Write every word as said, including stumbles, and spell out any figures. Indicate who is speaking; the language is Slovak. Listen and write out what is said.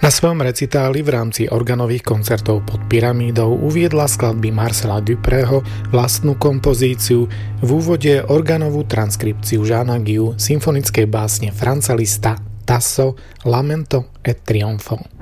Speaker 1: Na svojom recitáli v rámci organových koncertov pod pyramídou uviedla skladby Marcela Duprého vlastnú kompozíciu, v úvode organovú transkripciu Jána Guillou symfonickej básne Franza Liszta Tasso Lamento e Trionfo.